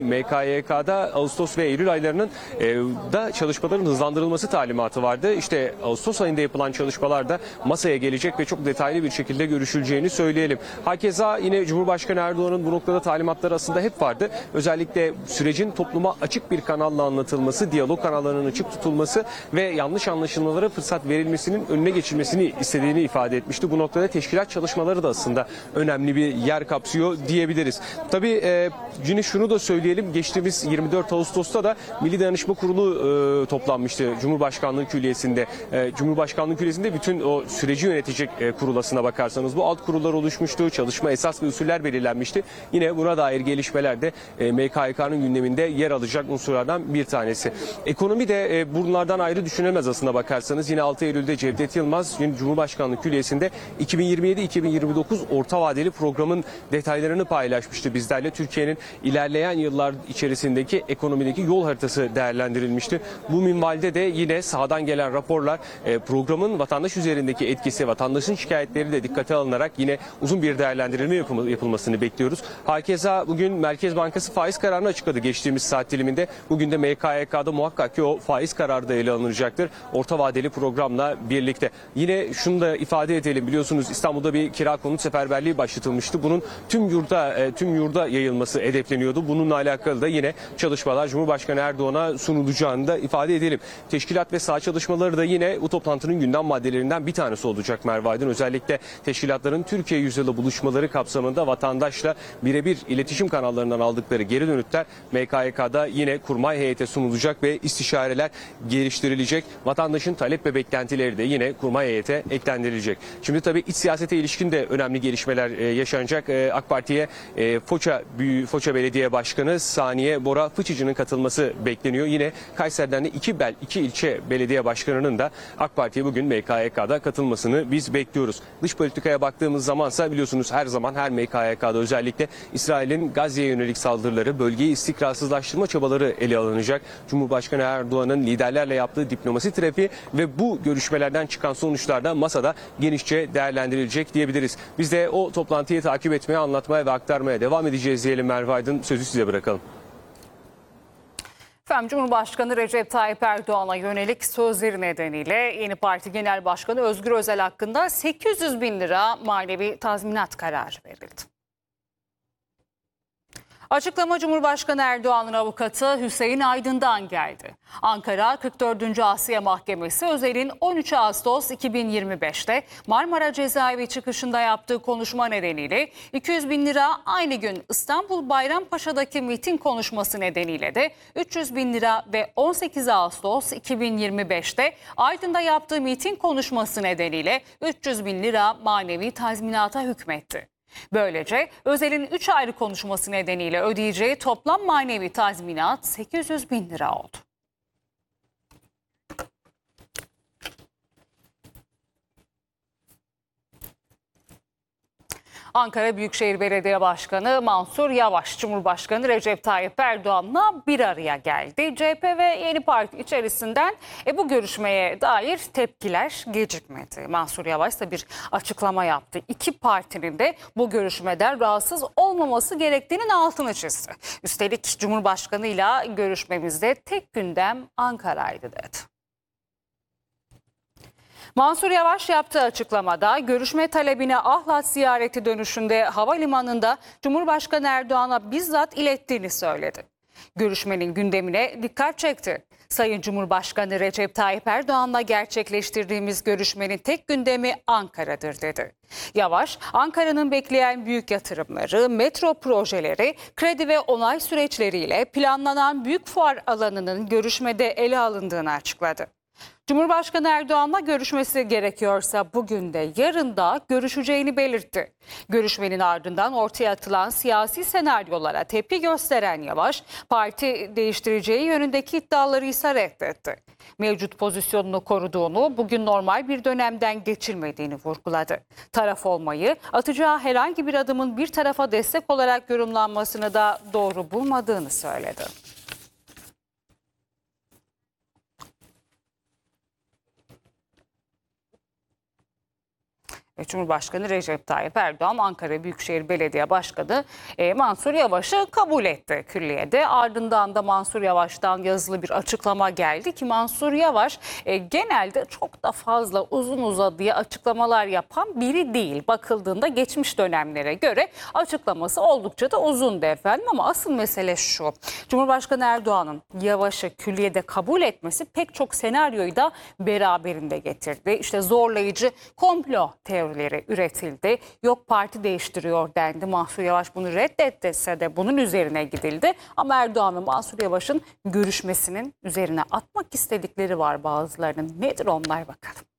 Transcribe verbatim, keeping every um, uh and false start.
M K Y K'da Ağustos ve Eylül aylarının e, da çalışmaların hızlandırılması talimatı vardı. İşte Ağustos ayında yapılan çalışmalarda masaya gelecek ve çok detaylı bir şekilde görüşüleceğini söyleyelim. Hakeza yine Cumhurbaşkanı Erdoğan'ın bu noktada talimatları aslında hep vardı. Özellikle sürecin topluma açık bir kanalla anlatılması, diyalog kanallarının açık tutulması ve yanlış anlaşılmalara fırsat verilmesinin önüne geçilmesini istediğini ifade etmişti. Bu noktada teşkilat çalışmaları da aslında önemli bir yer kapsıyor diyebiliriz. Tabii e, yine şunu da söyleyelim. Geçtiğimiz yirmi dört Ağustos'ta da Milli Dayanışma Kurulu e, toplanmıştı Cumhurbaşkanlığı Külliyesi'nde. E, Cumhurbaşkanlığı Külliyesi'nde bütün o süreci yönetecek e, kurul aslına bakarsanız bu alt kurullar oluşmuştu. Çalışma esas ve usuller belirlenmişti. Yine buna dair gelişmeler de e, M K Y K'nın gündeminde yer alacak unsurlardan bir tanesi. Ekonomi de e, bunlardan ayrı düşünülemez aslına bakarsanız. Yine altı Eylül'de Cevdet Yılmaz Cumhurbaşkanlığı Külliyesi'nde iki bin yirmi yedi iki bin yirmi dokuz orta vadeli programın detaylarını paylaşmıştı bizlerle. Türkiye'nin ilerleyen yıllar içerisindeki ekonomideki yol haritası değerlendirilmişti. Bu minvalde de yine sahadan gelen raporlar e, programın vatandaş üzerindeki etkisi, vatandaşın şikayetleri de dikkate alınarak yine uzun bir değerlendirilme yapılmasını bekliyoruz. Hakeza bugün Merkez Bankası faiz kararını açıkladı geçtiğimiz saat diliminde. Bugün de M K Y K'da muhakkak ki o faiz kararı da ele alınacaktır. Orta vadeli programla birlikte. Yine şunu da ifade edelim, biliyorsunuz İstanbul'da bir kira konut seferberliği başlatılmıştı. Bunun tüm yurda e, tüm yurda yayılması hedefleniyordu. Bununla alakalı da yine çalışmalar Cumhurbaşkanı Erdoğan'a sunulacağını da ifade edelim. Teşkilat ve saha çalışmaları da yine bu toplantının gündem maddelerinden bir tanesi olacak Merve Aydın. Özellikle teşkilatların Türkiye Yüzyılı buluşmaları kapsamında vatandaşla birebir iletişim kanallarından aldıkları geri dönütler M K Y K'da yine kurmay heyete sunulacak ve istişareler geliştirilecek. Vatandaşın talep ve beklentileri de yine kurmay heyete eklendirilecek. Şimdi tabii iç siyasete ilişkin de önemli gelişmeler yaşanacak. AK Parti'ye Foça Foça Belediye Başkanı Saniye Bora Fıçıcı'nın katılması bekleniyor. Yine Kayseri'den de iki, bel, iki ilçe belediye başkanının da AK Parti'ye bugün M K Y K'da katılmasını biz bekliyoruz. Dış politikaya baktığımız zamansa biliyorsunuz her zaman her M K Y K'da özellikle İsrail'in Gazze'ye yönelik saldırıları, bölgeyi istikrarsızlaştırma çabaları ele alınacak. Cumhurbaşkanı Erdoğan'ın liderlerle yaptığı diplomasi trafiği ve bu görüşmelerden çıkan sonuçlar da masada genişçe değerlendirilecek diyebiliriz. Biz de o toplantıyı takip etmeye, anlatmaya ve aktarmaya devam edeceğiz diyelim Merve Aydın. Sözü size bırakalım. Efendim, Cumhurbaşkanı Recep Tayyip Erdoğan'a yönelik sözleri nedeniyle yeni parti genel başkanı Özgür Özel hakkında sekiz yüz bin lira manevi tazminat kararı verildi. Açıklama Cumhurbaşkanı Erdoğan'ın avukatı Hüseyin Aydın'dan geldi. Ankara kırk dördüncü Asliye Mahkemesi Özel'in on üç Ağustos iki bin yirmi beş'te Marmara Cezaevi çıkışında yaptığı konuşma nedeniyle iki yüz bin lira, aynı gün İstanbul Bayrampaşa'daki miting konuşması nedeniyle de üç yüz bin lira ve on sekiz Ağustos iki bin yirmi beş'te Aydın'da yaptığı miting konuşması nedeniyle üç yüz bin lira manevi tazminata hükmetti. Böylece Özel'in üç ayrı konuşması nedeniyle ödeyeceği toplam manevi tazminat sekiz yüz bin lira oldu. Ankara Büyükşehir Belediye Başkanı Mansur Yavaş, Cumhurbaşkanı Recep Tayyip Erdoğan'la bir araya geldi. C H P ve Yeni Parti içerisinden e, bu görüşmeye dair tepkiler gecikmedi. Mansur Yavaş da bir açıklama yaptı. İki partinin de bu görüşmeden rahatsız olmaması gerektiğinin altını çizdi. Üstelik Cumhurbaşkanıyla görüşmemizde tek gündem Ankara'ydı dedi. Mansur Yavaş yaptığı açıklamada görüşme talebine Ahlat ziyareti dönüşünde havalimanında Cumhurbaşkanı Erdoğan'a bizzat ilettiğini söyledi. Görüşmenin gündemine dikkat çekti. Sayın Cumhurbaşkanı Recep Tayyip Erdoğan'la gerçekleştirdiğimiz görüşmenin tek gündemi Ankara'dır dedi. Yavaş, Ankara'nın bekleyen büyük yatırımları, metro projeleri, kredi ve onay süreçleriyle planlanan büyük fuar alanının görüşmede ele alındığını açıkladı. Cumhurbaşkanı Erdoğan'la görüşmesi gerekiyorsa bugün de yarın da görüşeceğini belirtti. Görüşmenin ardından ortaya atılan siyasi senaryolara tepki gösteren Yavaş, parti değiştireceği yönündeki iddiaları ise reddetti. Mevcut pozisyonunu koruduğunu, bugün normal bir dönemden geçilmediğini vurguladı. Taraf olmayı, atacağı herhangi bir adımın bir tarafa destek olarak yorumlanmasını da doğru bulmadığını söyledi. Cumhurbaşkanı Recep Tayyip Erdoğan Ankara Büyükşehir Belediye Başkanı e, Mansur Yavaş'ı kabul etti külliyede. Ardından da Mansur Yavaş'tan yazılı bir açıklama geldi ki Mansur Yavaş e, genelde çok da fazla uzun uzadıya açıklamalar yapan biri değil. Bakıldığında geçmiş dönemlere göre açıklaması oldukça da uzundu efendim, ama asıl mesele şu: Cumhurbaşkanı Erdoğan'ın Yavaş'ı külliyede kabul etmesi pek çok senaryoyu da beraberinde getirdi. İşte zorlayıcı komplo teorileri üretildi. Yok parti değiştiriyor dendi. Mansur Yavaş bunu reddetse de bunun üzerine gidildi. Ama Erdoğan ve Mansur Yavaş'ın görüşmesinin üzerine atmak istedikleri var bazılarının. Nedir onlar, bakalım.